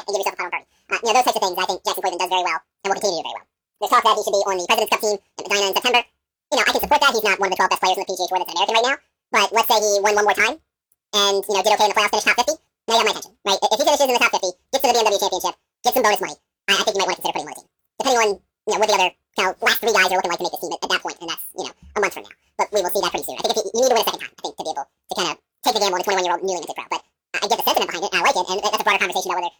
and give yourself a final birdie. Those types of things I think Jackson Cleveland does very well and will continue to do very well. There's talk that he should be on the President's Cup team at Medina in September. I can support that. He's not one of the 12 best players in the PGA Tour that's an American right now. But let's say he won one more time and, did okay in the playoffs, finished top 50. Now you have my attention, right? If he finishes in the top 50, gets to the BMW Championship, gets some bonus money, I think you might want to consider putting him on the team. Depending on, what the other last three guys are looking like to make this team at that point, and that's, a month from now. But we will see that pretty soon. I think if you need to win a second time, I think, to be able to kind of take the gamble on a 21-year-old newly minted pro. But I get the sentiment behind it, and I like it, and that's a broader conversation about whether